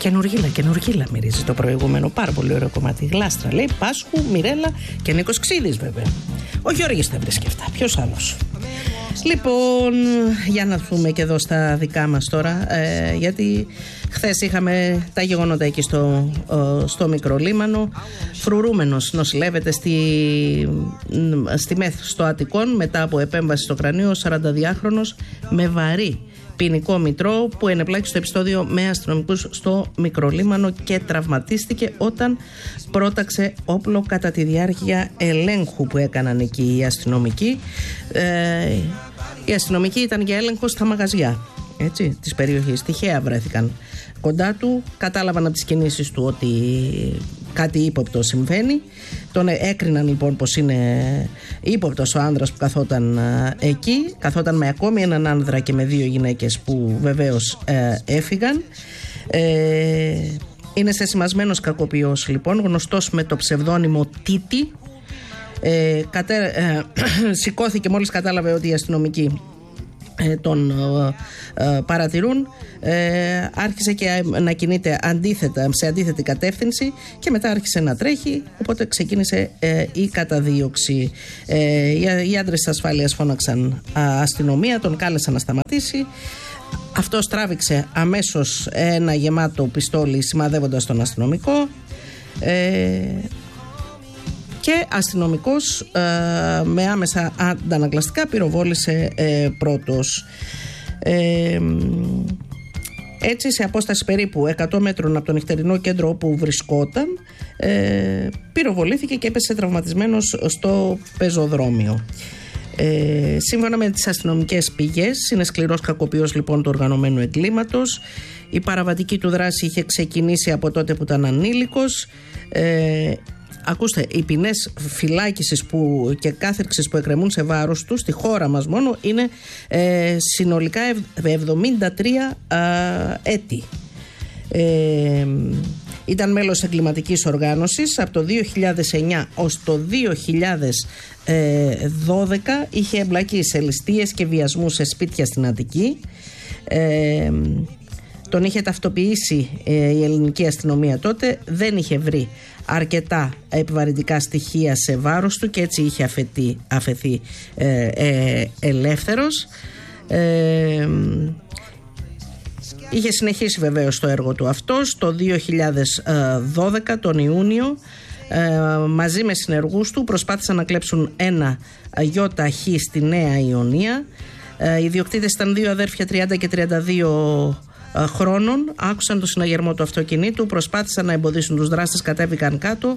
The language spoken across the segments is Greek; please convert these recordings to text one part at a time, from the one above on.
Καινουργίλα μυρίζει το προηγούμενο. Πάρα πολύ ωραίο κομμάτι. Γλάστρα λέει, Πάσχου, Μιρέλα και Νίκος Ξίδης βέβαια. Ο Γιώργης τα βρίσκει αυτά. Ποιος άλλος? Λοιπόν, για να δούμε και εδώ στα δικά μας τώρα, γιατί χθες είχαμε τα γεγονότα εκεί στο Μικρό Λίμανο. Φρουρούμενος νοσηλεύεται στη ΜΕΘ στο Αττικόν μετά από επέμβαση στο κρανίο, 42χρονος με βαρύ ποινικό μητρό που ενεπλάκη στο επεισόδιο με αστυνομικούς στο Μικρό Λίμανο και τραυματίστηκε όταν πρόταξε όπλο κατά τη διάρκεια ελέγχου που έκαναν εκεί οι αστυνομικοί. Οι αστυνομικοί ήταν για έλεγχο στα μαγαζιά της περιοχής. Τυχαία βρέθηκαν κοντά του, κατάλαβαν από τις κινήσεις του ότι κάτι ύποπτο συμβαίνει. Τον έκριναν λοιπόν πως είναι ύποπτος ο άνδρας που καθόταν εκεί. Καθόταν με ακόμη έναν άνδρα και με 2 γυναίκες που βεβαίως έφυγαν. Είναι σεσημασμένος κακοποιός λοιπόν, γνωστός με το ψευδόνυμο Τίτη. Σηκώθηκε μόλις κατάλαβε ότι οι αστυνομικοί τον παρατηρούν, άρχισε και να κινείται σε αντίθετη κατεύθυνση και μετά άρχισε να τρέχει, οπότε ξεκίνησε η καταδίωξη. Οι άντρες της ασφάλειας φώναξαν αστυνομία, τον κάλεσαν να σταματήσει. Αυτός τράβηξε αμέσως ένα γεμάτο πιστόλι σημαδεύοντας τον αστυνομικό και αστυνομικός με άμεσα αντανακλαστικά πυροβόλησε πρώτος. Έτσι σε απόσταση περίπου 100 μέτρων από το νυχτερινό κέντρο όπου βρισκόταν πυροβολήθηκε και έπεσε τραυματισμένος στο πεζοδρόμιο. Σύμφωνα με τις αστυνομικές πηγές, είναι σκληρός κακοποιός λοιπόν του οργανωμένου εγκλήματος. Η παραβατική του δράση είχε ξεκινήσει από τότε που ήταν ανήλικος. Ακούστε, οι ποινές φυλάκισης και κάθερξης που εκκρεμούν σε βάρος του στη χώρα μας μόνο είναι συνολικά 73 έτη. Ήταν μέλος εγκληματικής οργάνωσης από το 2009 ως το 2012. Είχε εμπλακεί σε ληστείες και βιασμούς σε σπίτια στην Αττική. Τον είχε ταυτοποιήσει η ελληνική αστυνομία τότε, δεν είχε βρει αρκετά επιβαρυντικά στοιχεία σε βάρος του και έτσι είχε αφαιθεί ελεύθερος. Είχε συνεχίσει βεβαίως το έργο του αυτός. Το 2012 τον Ιούνιο μαζί με συνεργούς του προσπάθησαν να κλέψουν ένα ΙΧ στη Νέα Ιωνία. Οι ιδιοκτήτες ήταν 2 αδέρφια 30 και 32 χρόνων. Άκουσαν το συναγερμό του αυτοκινήτου, προσπάθησαν να εμποδίσουν τους δράστες, κατέβηκαν κάτω.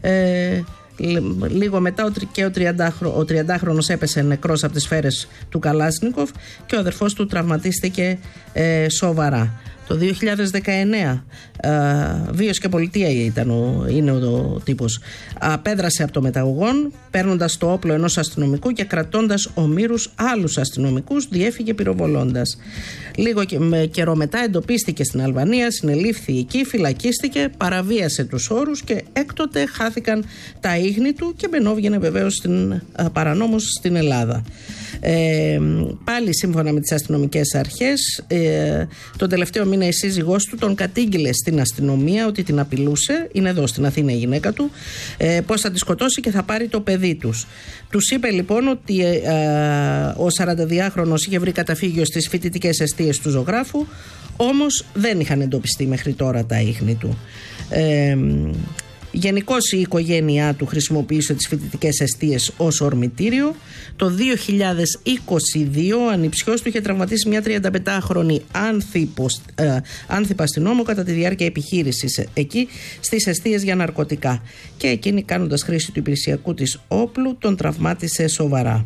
Λίγο μετά ο 30χρονος έπεσε νεκρός από τις σφαίρες του Καλάσνικοφ και ο αδερφός του τραυματίστηκε σοβαρά. Το 2019 βίος και πολιτεία είναι ο τύπος. Απέδρασε από το μεταγωγόν παίρνοντας το όπλο ενός αστυνομικού και κρατώντας ομήρους άλλους αστυνομικούς, διέφυγε πυροβολώντας. Λίγο καιρό μετά εντοπίστηκε στην Αλβανία, συνελήφθη εκεί, φυλακίστηκε, παραβίασε τους όρους και έκτοτε χάθηκαν τα ίχνη του και μπαινόβγαινε βεβαίως παρανόμως στην Ελλάδα. Πάλι σύμφωνα με τις αστυνομικές αρχές, τον τελευταίο μήνα η σύζυγός του τον κατήγγειλε στην αστυνομία ότι την απειλούσε, είναι εδώ στην Αθήνα η γυναίκα του, πως θα τη σκοτώσει και θα πάρει το παιδί τους. Τους είπε λοιπόν ότι ο 42χρονος είχε βρει καταφύγιο στις φοιτητικές εστίες του ζωγράφου, όμως δεν είχαν εντοπιστεί μέχρι τώρα τα ίχνη του. Γενικώς η οικογένειά του χρησιμοποίησε τις φοιτητικές εστίες ως ορμητήριο. Το 2022 ο ανιψιός του είχε τραυματίσει μια 35χρονη άνθιπα αστυνόμο κατά τη διάρκεια επιχείρησης εκεί στις εστίες για ναρκωτικά. Και εκείνη, κάνοντας χρήση του υπηρεσιακού της όπλου, τον τραυμάτισε σοβαρά.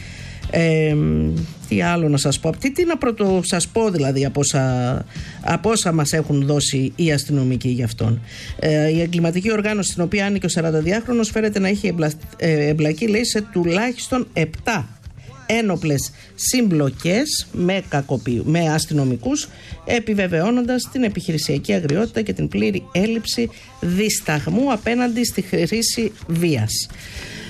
Τι άλλο να σας πω, τι να σας πω δηλαδή από όσα μας έχουν δώσει οι αστυνομικοί για αυτόν. Η εγκληματική οργάνωση στην οποία άνοιγε ο 42χρονος φέρεται να έχει εμπλακεί, λέει, σε τουλάχιστον 7 ένοπλες συμπλοκές με αστυνομικούς, επιβεβαιώνοντας την επιχειρησιακή αγριότητα και την πλήρη έλλειψη δισταγμού απέναντι στη χρήση βίας.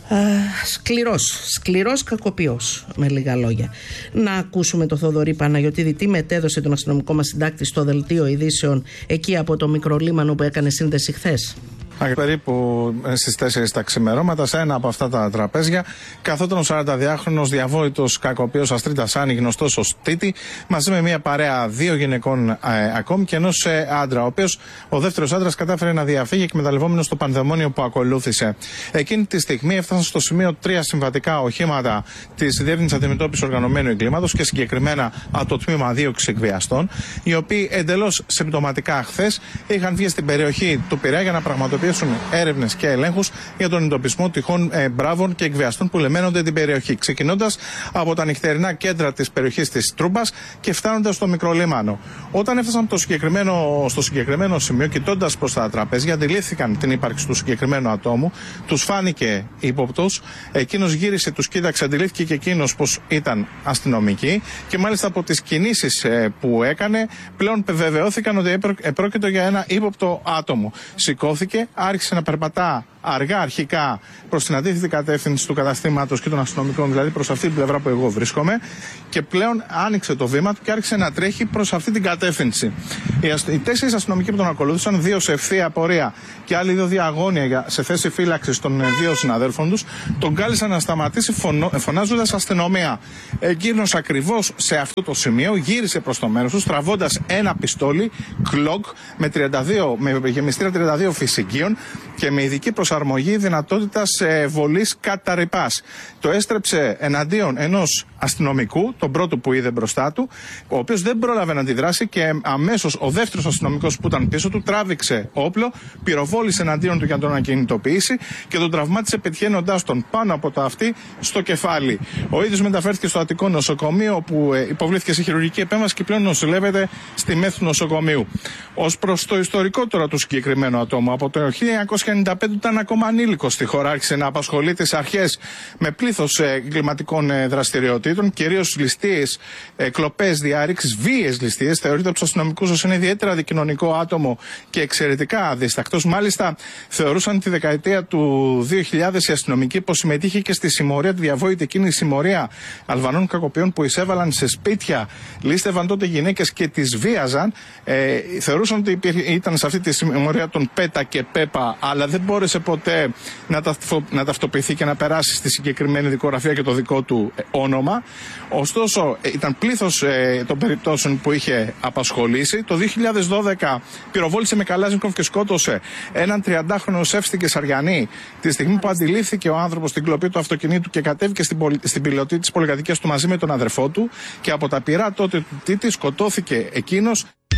Σκληρός κακοποιός, με λίγα λόγια. Να ακούσουμε το Θοδωρή Παναγιωτίδη τι μετέδωσε τον αστυνομικό μας συντάκτη στο δελτίο ειδήσεων εκεί από το Μικρολίμανο που έκανε σύνδεση χθες. Περίπου στις 4 τα ξημερώματα, σε ένα από αυτά τα τραπέζια, καθόταν ο 42χρονος διαβόητος κακοποιός Αστρίτας Άνη, γνωστός ως Τίτη, μαζί με μια παρέα 2 γυναικών ακόμη και ενός άντρα, ο οποίος ο δεύτερος άντρας κατάφερε να διαφύγει εκμεταλλευόμενος το πανδαιμόνιο που ακολούθησε. Εκείνη τη στιγμή έφτασαν στο σημείο 3 συμβατικά οχήματα της Διεύθυνσης Αντιμετώπισης Οργανωμένου Εγκλήματος και συγκεκριμένα από το τμήμα δίωξης εκβιαστών, οι οποίοι εντελώς συμπτωματικά χθες είχαν βγει στην περιοχή του Πειραιά για να πραγματοποιήσουν έρευνες και ελέγχους για τον εντοπισμό τυχών μπράβων και εκβιαστών που λεμένονται την περιοχή. Ξεκινώντας από τα νυχτερινά κέντρα της περιοχής της Τρούμπας και φτάνοντας στο Μικρολίμανο. Όταν έφτασαν στο συγκεκριμένο σημείο, κοιτώντας προς τα τραπέζια, αντιλήφθηκαν την ύπαρξη του συγκεκριμένου ατόμου, τους φάνηκε ύποπτος, εκείνος γύρισε, τους κοίταξε, αντιλήφθηκε και εκείνος πως ήταν αστυνομικοί και μάλιστα από τις κινήσεις που έκανε πλέον βεβαιώθηκαν ότι επρόκειτο για ένα ύποπτο άτομο. Σηκώθηκε, άρχισε να περπατά αργά αρχικά προς την αντίθετη κατεύθυνση του καταστήματος και των αστυνομικών, δηλαδή προς αυτή την πλευρά που εγώ βρίσκομαι, και πλέον άνοιξε το βήμα του και άρχισε να τρέχει προς αυτή την κατεύθυνση. Οι 4 αστυνομικοί που τον ακολούθησαν, 2 σε ευθεία πορεία και άλλοι 2 διαγώνια σε θέση φύλαξης των 2 συναδέλφων τους, τον κάλεσαν να σταματήσει φωνάζοντας αστυνομία. Εκείνος ακριβώς σε αυτό το σημείο γύρισε προς το μέρος του, τραβώντας ένα πιστόλι Glock με γεμιστήρα 32 φυσικίων και με ειδική προσαρμογή δυνατότητας βολής κατά ρηπάς. Το έστρεψε εναντίον ενός αστυνομικού, τον πρώτο που είδε μπροστά του, ο οποίος δεν πρόλαβε να αντιδράσει και αμέσως ο δεύτερος αστυνομικός που ήταν πίσω του τράβηξε όπλο, πυροβόλησε εναντίον του για να τον ακινητοποιήσει και τον τραυμάτισε πετυχαίνοντάς τον πάνω από το αυτί στο κεφάλι. Ο ίδιος μεταφέρθηκε στο Αττικό νοσοκομείο, όπου υποβλήθηκε σε χειρουργική επέμβαση και πλέον νοσηλεύεται στη ΜΕΘ νοσοκομείου. Ως προς το ιστορικό τώρα του συγκεκριμένου ατόμου, από το 1995 ήταν ακόμα ανήλικος στη χώρα, άρχισε να απασχολεί τις αρχές με πλήθος εγκληματικών δραστηριοτήτων, κυρίως ληστείες, κλοπές, διάρρηξεις, βίαιες ληστείες. Θεωρείται από τους αστυνομικούς ως ένα ιδιαίτερα αντικοινωνικό άτομο και εξαιρετικά αδίστακτος. Μάλιστα, θεωρούσαν τη δεκαετία του 2000 οι αστυνομικοί πως συμμετείχε και στη συμμορία, τη διαβόητη εκείνη συμμορία Αλβανών κακοποιών που εισέβαλαν σε σπίτια, λίστευαν τότε γυναίκες και τις βίαζαν. Θεωρούσαν ότι ήταν σε αυτή τη συμμορία των Πέτα και Πέπα, αλλά δεν μπόρεσε ποτέ να ταυτοποιηθεί και να περάσει στη συγκεκριμένη δικογραφία και το δικό του όνομα. Ωστόσο, ήταν πλήθος των περιπτώσεων που είχε απασχολήσει. Το 2012 πυροβόλησε με Καλάζνικοφ και σκότωσε έναν 30χρονο Σεύστη Κεσαριανή τη στιγμή που αντιλήφθηκε ο άνθρωπος την κλοπή του αυτοκινήτου και κατέβηκε στην πιλωτή της πολυκατοικίας του μαζί με τον αδερφό του, και από τα πυρά τότε του Τίτη σκοτώθηκε εκείνος.